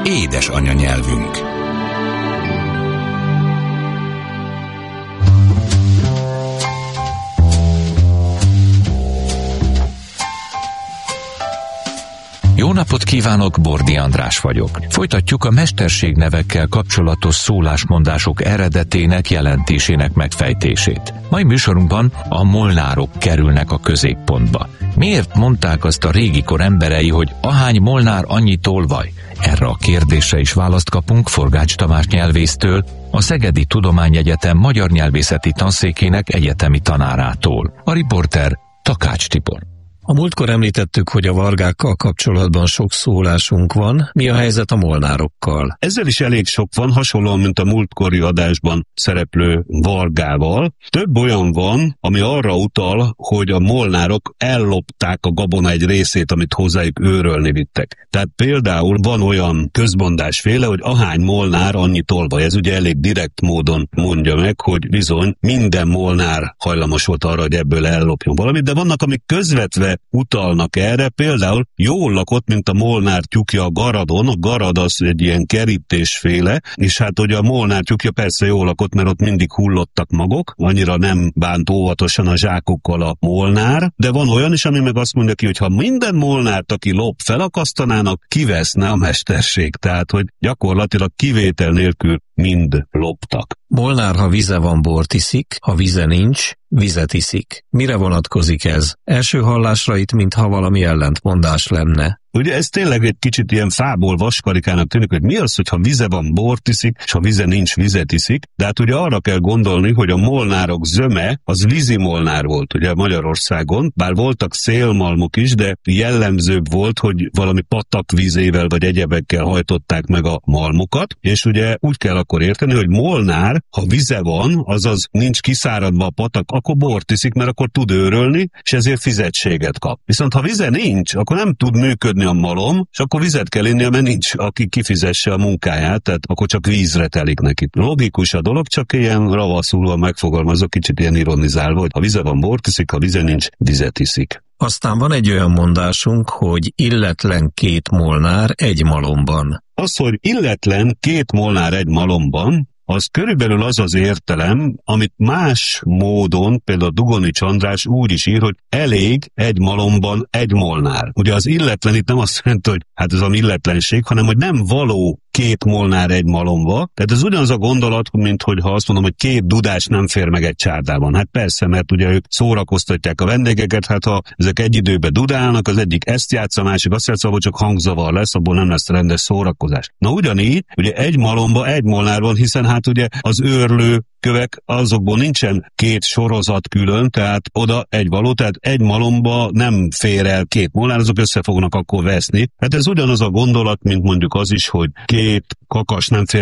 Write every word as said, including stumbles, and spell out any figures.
Édes anyanyelvünk. Jó napot kívánok, Bordi András vagyok. Folytatjuk a mesterségnevekkel kapcsolatos szólásmondások eredetének, jelentésének megfejtését. Mai műsorunkban a molnárok kerülnek a középpontba. Miért mondták azt a régikor emberei, hogy ahány molnár, annyi tolvaj? Erre a kérdésre is választ kapunk Forgács Tamás nyelvésztől, a Szegedi Tudományegyetem magyar nyelvészeti tanszékének egyetemi tanárától. A riporter Takács Tibor. A múltkor említettük, hogy a vargákkal kapcsolatban sok szólásunk van. Mi a helyzet a molnárokkal? Ezzel is elég sok van, hasonlóan, mint a múltkori adásban szereplő vargával. Több olyan van, ami arra utal, hogy a molnárok ellopták a gabona egy részét, amit hozzájuk őrölni vittek. Tehát például van olyan közmondásféle, hogy ahány molnár, annyi tolvaj. Ez ugye elég direkt módon mondja meg, hogy bizony minden molnár hajlamos volt arra, hogy ebből ellopjon valamit, de vannak, amik közvetve utalnak erre, például jól lakott, mint a molnár tyúkja a garadon, a garad az egy ilyen kerítésféle, és hát ugye a molnár tyúkja persze jól lakott, mert ott mindig hullottak magok, annyira nem bánt óvatosan a zsákokkal a molnár, de van olyan is, ami meg azt mondja ki, hogy ha minden molnárt, aki lop, felakasztanának, kiveszne a mesterség, tehát hogy gyakorlatilag kivétel nélkül mind loptak. Molnár, ha vize van, bort iszik, ha vize nincs, vizet iszik. Mire vonatkozik ez? Első hallásra itt, mintha valami ellentmondás lenne. Ugye ez tényleg egy kicsit ilyen fából vaskarikának tűnik, hogy mi az, hogyha vize van, bort iszik, és ha vize nincs, vizet iszik. De hát ugye arra kell gondolni, hogy a molnárok zöme az vízi molnár volt ugye Magyarországon, bár voltak szélmalmok is, de jellemzőbb volt, hogy valami patak vízével vagy egyebekkel hajtották meg a malmokat, és ugye úgy kell akkor érteni, hogy molnár, ha vize van, azaz nincs kiszáradva a patak, akkor bort iszik, mert akkor tud őrölni, és ezért fizetséget kap. Viszont ha vize nincs, akkor nem tud működni a malom, és akkor vizet kell innia, mert nincs, aki kifizesse a munkáját, tehát akkor csak vízre telik neki. Logikus a dolog, csak ilyen ravaszulva megfogalmazok, kicsit ilyen ironizálva, hogy ha vize van, bort iszik, ha vize nincs, vizet iszik. Aztán van egy olyan mondásunk, hogy illetlen két molnár egy malomban. Az, hogy illetlen két molnár egy malomban, az körülbelül az az értelem, amit más módon, például Dugonics András úgy is ír, hogy elég egy malomban egy molnár. Ugye az illetlen itt nem azt jelenti, hogy hát ez az illetlenség, hanem hogy nem való két molnár egy malomba. Tehát ez ugyanaz a gondolat, mint hogy ha azt mondom, hogy két dudás nem fér meg egy csárdában. Hát persze, mert ugye ők szórakoztatják a vendégeket, hát ha ezek egy időben dudálnak, az egyik ezt játsz, a másik azt játsz, abból csak hangzavar lesz, abból nem lesz rendes szórakozás. Na ugyanígy, ugye egy malomba egy molnár van, hiszen hát ugye az őrlő kövek, azokból nincsen két sorozat külön, tehát oda egy való, tehát egy malomba nem fér el két molnár, azok össze fognak akkor veszni. Hát ez ugyanaz a gondolat, mint mondjuk az is, hogy két kakas nem fér